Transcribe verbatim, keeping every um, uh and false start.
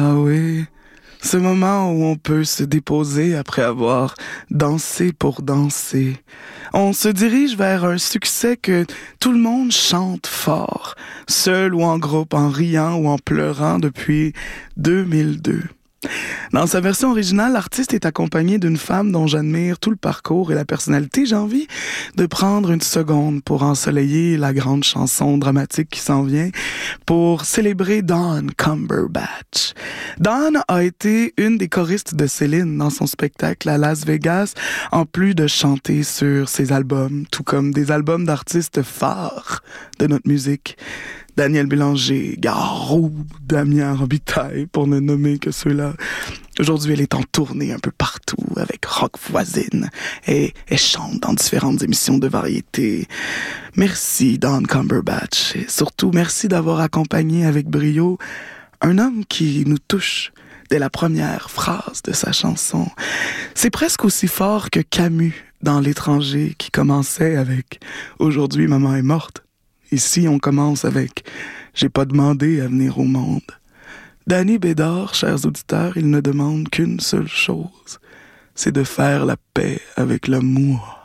Ah oui, ce moment où on peut se déposer après avoir dansé pour danser. On se dirige vers un succès que tout le monde chante fort, seul ou en groupe, en riant ou en pleurant depuis deux mille deux. Dans sa version originale, l'artiste est accompagné d'une femme dont j'admire tout le parcours et la personnalité. J'ai envie de prendre une seconde pour ensoleiller la grande chanson dramatique qui s'en vient, pour célébrer Dawn Cumberbatch. Dawn a été une des choristes de Céline dans son spectacle à Las Vegas, en plus de chanter sur ses albums, tout comme des albums d'artistes phares de notre musique. Daniel Bélanger, Garou, Damien Robitaille, pour ne nommer que ceux-là. Aujourd'hui, elle est en tournée un peu partout avec Rock Voisine et elle chante dans différentes émissions de variété. Merci, Dawn Cumberbatch. Et surtout, merci d'avoir accompagné avec brio un homme qui nous touche dès la première phrase de sa chanson. C'est presque aussi fort que Camus dans L'étranger qui commençait avec « Aujourd'hui, maman est morte ». Ici, on commence avec « J'ai pas demandé à venir au monde ». Danny Bédard, chers auditeurs, il ne demande qu'une seule chose, c'est de faire la paix avec l'amour.